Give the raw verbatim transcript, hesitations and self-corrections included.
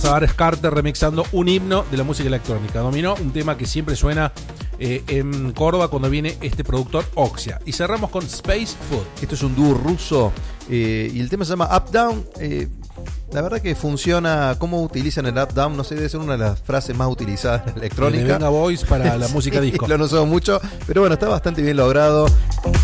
a Alex Carter remixando un himno de la música electrónica. Dominó, un tema que siempre suena eh, en Córdoba cuando viene este productor Oxia. Y cerramos con Space Food. Esto es un dúo ruso eh, y el tema se llama Up Down. Eh, la verdad que funciona. ¿Cómo utilizan el Up Down? No sé, debe ser una de las frases más utilizadas en la electrónica. El Venga Boys para la música sí, disco. Lo han usado mucho, pero bueno, está bastante bien logrado.